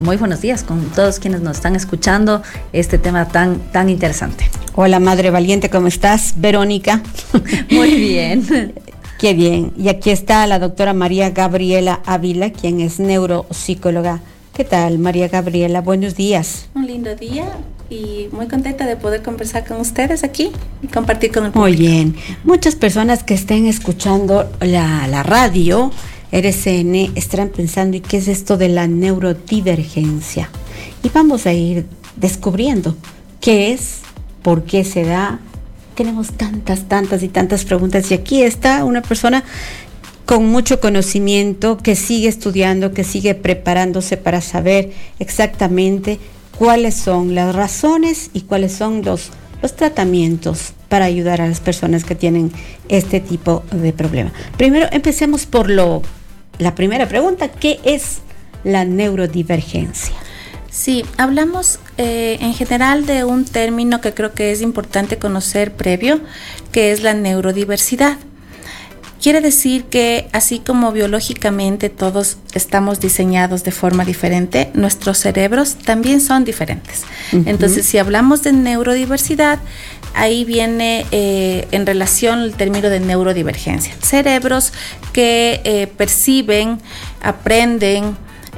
Muy buenos días con todos quienes nos están escuchando este tema tan interesante. Hola, Madre Valiente, ¿cómo estás? Verónica. Muy bien. Qué bien. Y aquí está la doctora María Gabriela Ávila, quien es neuropsicóloga. ¿Qué tal, María Gabriela? Buenos días. Un lindo día y muy contenta de poder conversar con ustedes aquí y compartir con el público. Muy bien. Muchas personas que estén escuchando la radio RCN estarán pensando, ¿y qué es esto de la neurodivergencia? Y vamos a ir descubriendo qué es, por qué se da. Tenemos tantas preguntas, y aquí está una persona con mucho conocimiento que sigue estudiando, que sigue preparándose para saber exactamente cuáles son las razones y cuáles son los tratamientos para ayudar a las personas que tienen este tipo de problema. Primero, empecemos por la primera pregunta: ¿qué es la neurodivergencia? Sí, hablamos en general de un término que creo que es importante conocer previo, que es la neurodiversidad. Quiere decir que así como biológicamente todos estamos diseñados de forma diferente, nuestros cerebros también son diferentes. Uh-huh. Entonces, si hablamos de neurodiversidad, ahí viene en relación el término de neurodivergencia. Cerebros que perciben, aprenden,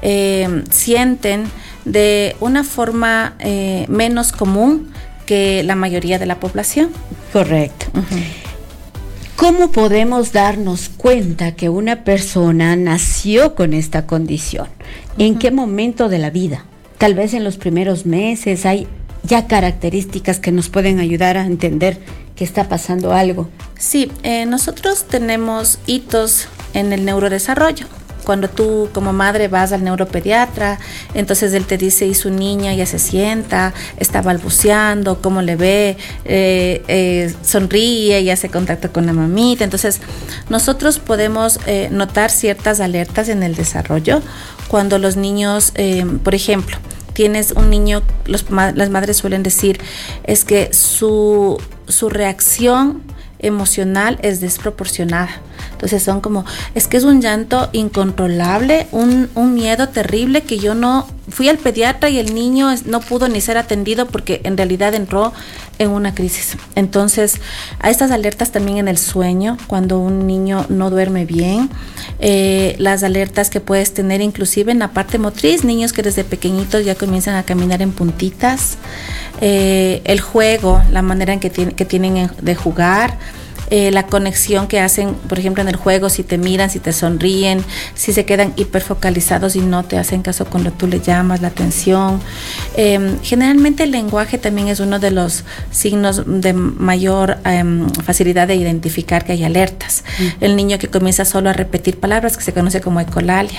sienten de una forma menos común que la mayoría de la población. Correcto. Uh-huh. ¿Cómo podemos darnos cuenta que una persona nació con esta condición? ¿En qué momento de la vida? Tal vez en los primeros meses hay ya características que nos pueden ayudar a entender que está pasando algo. Sí, nosotros tenemos hitos en el neurodesarrollo. Cuando tú como madre vas al neuropediatra, entonces él te dice, y su niña ya se sienta, está balbuceando, cómo le ve, sonríe, ya hace contacto con la mamita. Entonces nosotros podemos notar ciertas alertas en el desarrollo cuando los niños, por ejemplo, tienes un niño, las madres suelen decir, es que su reacción emocional es desproporcionada. Entonces son como, es que es un llanto incontrolable, un miedo terrible, que yo no fui al pediatra y el niño no pudo ni ser atendido porque en realidad entró en una crisis. Entonces, a estas alertas también en el sueño, cuando un niño no duerme bien, las alertas que puedes tener inclusive en la parte motriz, niños que desde pequeñitos ya comienzan a caminar en puntitas, el juego, la manera en que tienen de jugar, la conexión que hacen, por ejemplo, en el juego, si te miran, si te sonríen, si se quedan hiperfocalizados y no te hacen caso cuando tú le llamas la atención. Generalmente el lenguaje también es uno de los signos de mayor facilidad de identificar que hay alertas. El niño que comienza solo a repetir palabras, que se conoce como ecolalia.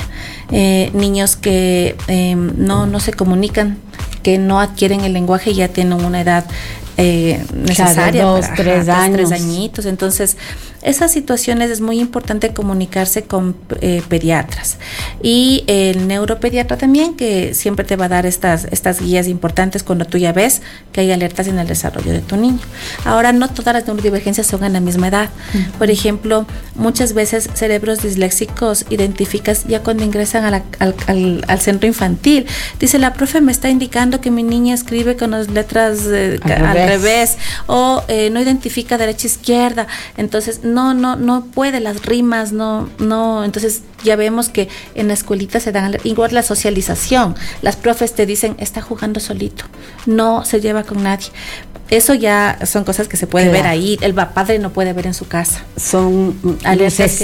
Niños que no se comunican, que no adquieren el lenguaje y ya tienen una edad necesaria, claro, 2-3 años. 3 añitos. Entonces, esas situaciones es muy importante comunicarse con pediatras, y el neuropediatra también, que siempre te va a dar estas guías importantes cuando tú ya ves que hay alertas en el desarrollo de tu niño. Ahora, no todas las neurodivergencias son en la misma edad. Por ejemplo, muchas veces cerebros disléxicos identificas ya cuando ingresan al centro infantil. Dice, la profe me está indicando que mi niña escribe con las letras al revés, o no identifica derecha izquierda. Entonces no puede, las rimas no, entonces ya vemos que en la escuelita se dan, igual la socialización, las profes te dicen, está jugando solito, no se lleva con nadie. Eso ya son cosas que se puede ver ahí, el padre no puede ver en su casa. Son alertas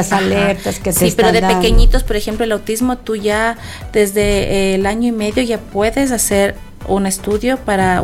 que te sí, pero de dando. Pequeñitos, por ejemplo, el autismo, tú ya desde el año y medio ya puedes hacer un estudio para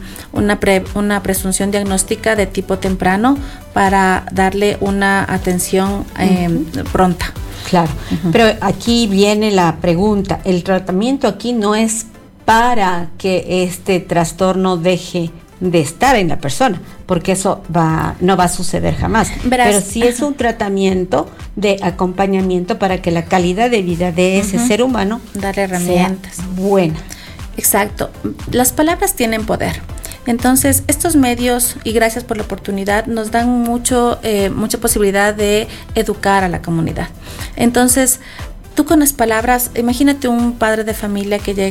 una presunción diagnóstica de tipo temprano para darle una atención pronta. Claro, pero aquí viene la pregunta, el tratamiento aquí no es para que este trastorno deje de estar en la persona, porque eso no va a suceder jamás. Pero sí es un tratamiento de acompañamiento para que la calidad de vida de ese ser humano darle herramientas sea buena. Exacto. Las palabras tienen poder. Entonces, estos medios, y gracias por la oportunidad, nos dan mucha posibilidad de educar a la comunidad. Entonces, tú con las palabras, imagínate un padre de familia que llega